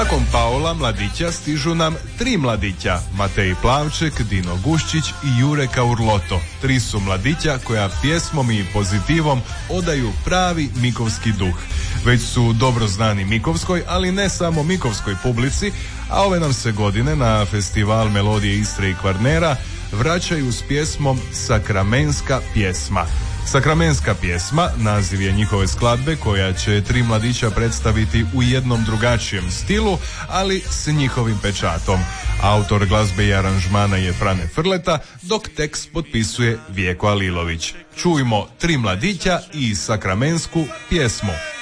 Nakon Paola Mladića stižu nam 3 mladića, Matej Plavček, Dino Guščić i Jure Kaurloto. 3 su mladića koja pjesmom i pozitivom odaju pravi mikovski duh. Već su dobro znani mikovskoj, ali ne samo mikovskoj publici, a ove nam se godine na festival Melodije Istre i Kvarnera vraćaju s pjesmom Sakramenska pjesma. Sakramenska pjesma naziv je njihove skladbe koja će 3 mladića predstaviti u jednom drugačijem stilu, ali s njihovim pečatom. Autor glazbe i aranžmana je Frane Frleta, dok tekst potpisuje Vjeko Alilović. Čujmo 3 mladića i sakramensku pjesmu.